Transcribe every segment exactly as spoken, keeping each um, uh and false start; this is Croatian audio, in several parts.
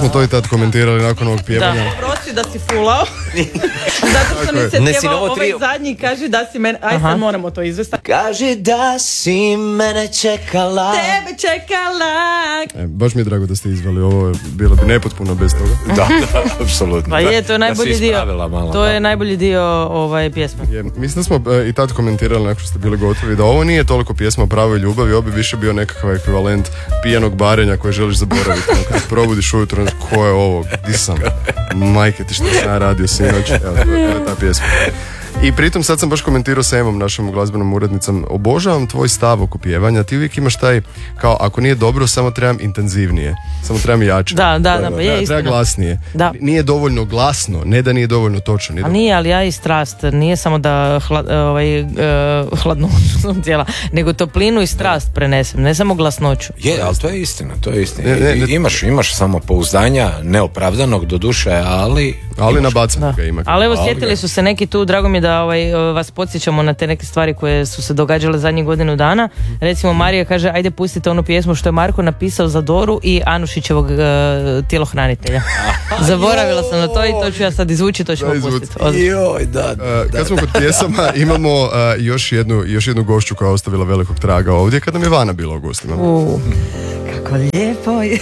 smo to i tad komentirali nakon ovog pjevanja. Da, prosi da si fulao. Zato što nisi se pjevao ovaj zadnji, kaži da si mene, aj sad moramo to izvesti. Kaži da si mene čekala. Tebe čekala. E, baš mi je drago da ste izveli, ovo je bilo bi nepotpuno bez toga. Da, da, apsolutno. Pa je, to je najbolji dio, malo, to je najbolji dio ovaj, pjesme. Je, mislim da smo e, i tad komentirali nakon što ste bili gotovi da ovo nije toliko pjesma o pravoj ljubavi, ovo bi više bio nekakav ekvivalent pijanog barenja koje želiš zaboraviti. Kad probudiš ujutro, ko je ovo, di sam, majke ti što sam ja radio sinoć, evo, to je ta pjesma. I pritom sad sam baš komentirao sa Emom, našom glazbenom urednicom, obožavam tvoj stav oko pjevanja, ti uvijek imaš taj, kao ako nije dobro, samo trebam intenzivnije, samo trebam jače. Da, da, da, pa je istina. Treba glasnije. Da. Nije dovoljno glasno, ne da nije dovoljno točno. Nije A nije, ali ja i strast, nije samo da hla, ovaj, uh, hladnoću sam cijela, nego toplinu i strast prenesem, ne samo glasnoću. Je, ali to je istina, to je istina. Ne, ne, ne. Imaš, imaš samo pouzdanja, neopravdanog do duše, ali... Ali na bacam ga ima. Ali evo, sjetili su se neki tu, drago mi je da ovaj, vas podsjećamo na te neke stvari koje su se događale zadnjih godinu dana. Recimo Marija kaže, ajde pustite onu pjesmu što je Marko napisao za Doru i Anušićevog uh, tjelohranitelja. Zaboravila sam na to i to ću ja sad izvući, to ćemo pustiti. Joj, da, da, uh, kad smo kod pjesama, imamo uh, još, jednu, još jednu gošću koja je ostavila velikog traga ovdje, kad nam je Vana bila u gostima. Uh, kako lijepo je.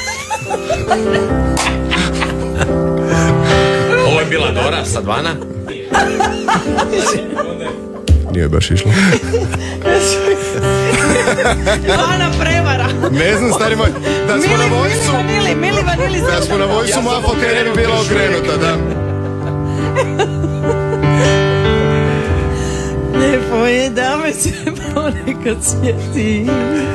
Ovo je bila Dora, sad Vana. Nije baš išlo. Vana prevara. Ne znam, stari moj, da smo mili, na vojsu, mili vanili, mili vanili, da smo na vojsu, moja fotelja bi bila okrenuta, da. Lijepo je da me se ponekad sjetiš.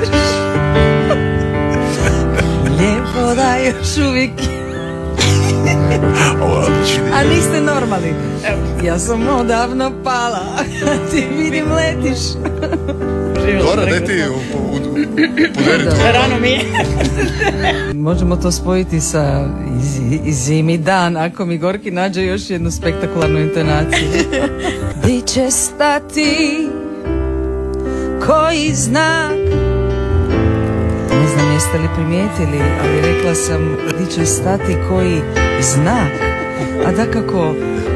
Lijepo da još uvijek. A niste normalni. Ja sam odavno pala, a ti vidim letiš. Dora, daj ti poderi to. Rano mi je. Možemo to spojiti sa Zimi dan, ako mi Gorki nađe još jednu spektakularnu intonaciju. Di će stati koji znak? Ne znam jeste li primijetili, ali rekla sam di će stati koji znak. A dakako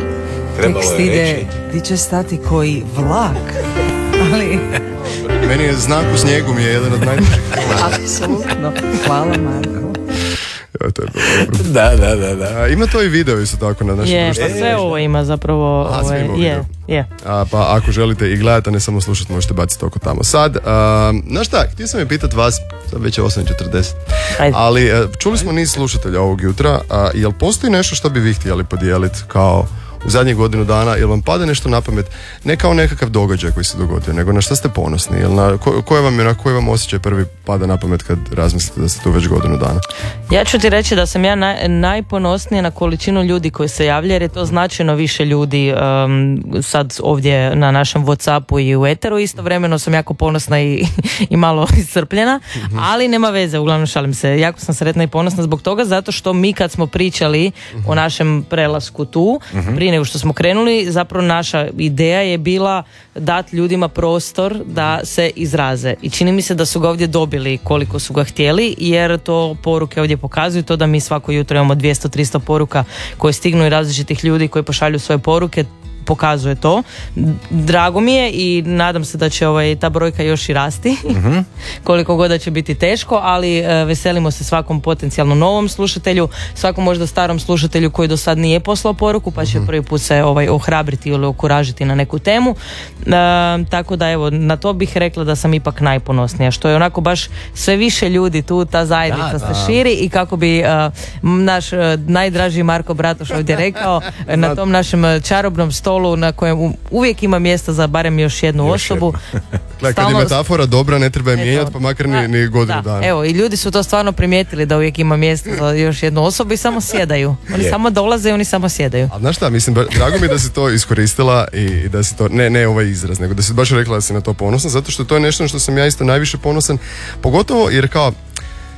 tekst ide di će stati koji vlak. Ali meni je znak u snijegu mi je jedan od najboljih. Apsolutno. Hvala Marko. Ja, to je dobro. Da, da, da, da. A, ima to i video isto tako na našem društvu. Je, sve ovo ima zapravo. A, sve ima je, je. A, pa ako želite i gledati, a ne samo slušati, možete baciti oko tamo. Sad, a, znaš šta, htio sam je pitati vas, sad već je osam četrdeset, ali a, čuli smo niz slušatelja ovog jutra, a, jel postoji nešto što bi vi htjeli podijeliti kao u zadnjih godinu dana, jel vam pada nešto na pamet, ne kao nekakav događaj koji se dogodio, nego na šta ste ponosni, jel na ko, koje vam je, na koji vam osjećaj prvi pada na pamet kad razmislite da ste tu već godinu dana? Ja ću ti reći da sam ja naj, najponosnija na količinu ljudi koji se javlja, jer je to značajno više ljudi um, sad ovdje na našem Whatsappu i u eteru. Istovremeno sam jako ponosna i, i malo iscrpljena, mm-hmm. ali nema veze, uglavnom šalim se. Jako sam sretna i ponosna zbog toga, zato što mi kad smo pričali mm-hmm. o našem prelasku tu, mm-hmm. prije nego što smo krenuli, zapravo naša ideja je bila dati ljudima prostor da se izraze. I čini mi se da su ga ovdje dobili koliko su ga htjeli, jer to poruke ovdje pokazuju, to da mi svako jutro imamo dvjesto do tristo poruka koje stignu i različitih ljudi koji pošalju svoje poruke, pokazuje to. Drago mi je i nadam se da će ovaj, ta brojka još i rasti, mm-hmm. koliko god da će biti teško, ali e, veselimo se svakom potencijalno novom slušatelju, svakom možda starom slušatelju koji do sad nije poslao poruku, pa će mm-hmm. prvi put se ovaj, ohrabriti ili okuražiti na neku temu. E, tako da evo, na to bih rekla da sam ipak najponosnija, što je onako baš sve više ljudi tu, ta zajednica da, se da. širi i kako bi e, naš e, najdraži Marko Bratoš ovdje rekao, na tom našem čarobnom stolu na kojem uvijek ima mjesta za barem još jednu još osobu. Dakle, kad je metafora dobra, ne treba je mijenjati, pa makar ni, ni godinu dana. Evo, i ljudi su to stvarno primijetili da uvijek ima mjesta za još jednu osobu i samo sjedaju. Oni je. samo dolaze i oni samo sjedaju. A znaš šta, mislim, drago mi je da si to iskoristila i da si to, ne, ne ovaj izraz, nego da si baš rekla da si na to ponosan, zato što to je nešto što sam ja isto najviše ponosan, pogotovo jer kao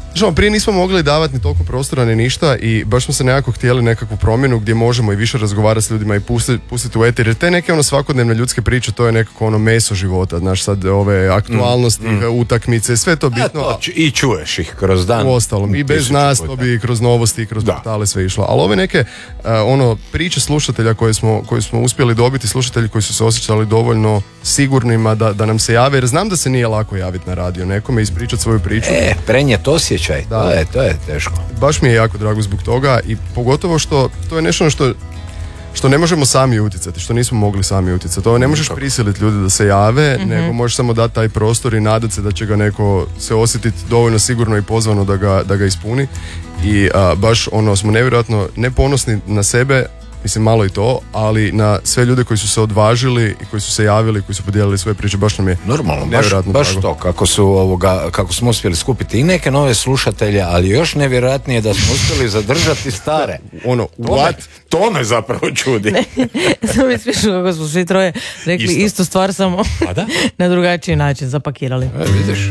Znači, prije nismo mogli davati ni toliko prostora ni ništa i baš smo se nekako htjeli nekakvu promjenu gdje možemo i više razgovarati s ljudima i pustiti, pustiti u eter, jer te neke ono svakodnevne ljudske priče, to je nekako ono meso života, znaš, sad ove aktualnosti, mm, mm. utakmice, sve to bitno. A to, I čuješ ih kroz dan. U ostalom, i bez nas to bi kroz novosti i kroz portale sve išlo. Ali ove neke uh, ono priče slušatelja koje smo, koje smo uspjeli dobiti, slušatelji koji su se osjećali dovoljno sigurnima da, da nam se jave, jer znam da se nije lako javiti na radio nekome, ispričati svoju priču. E, prenijeti osjećaj, da. To je, to je teško. Baš mi je jako drago zbog toga i pogotovo što to je nešto što što ne možemo sami utjecati, što nismo mogli sami utjecati. To ne možeš prisiliti ljudi da se jave, mm-hmm. nego možeš samo dati taj prostor i nadati se da će ga neko se osjetiti dovoljno sigurno i pozvano da ga, da ga ispuni. I a, baš ono smo nevjerojatno ne ponosni na sebe, mislim malo i to, ali na sve ljude koji su se odvažili i koji su se javili, koji su podijelili svoje priče, baš nam je normalno, baš, baš to, kako su ovoga, kako smo uspjeli skupiti i neke nove slušatelje, ali još nevjerojatnije da smo uspjeli zadržati stare. Ono, to what? Me, to me zapravo čudi. Ne, samo mi smišno kako smo svi troje rekli isto, istu stvar, samo na drugačiji način zapakirali. E, vidiš.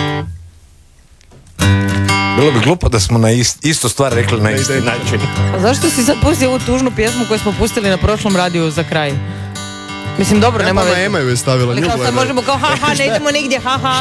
Bilo bi glupo da smo na ist, istu stvar rekli na isti način. A zašto si sad pustio ovu tužnu pjesmu koju smo pustili na prošlom radiju za kraj? Mislim, dobro, nema veze. Ema ju je stavila. Ali kao sad možemo kao, ha, ha, ne idemo nigdje, ha, ha.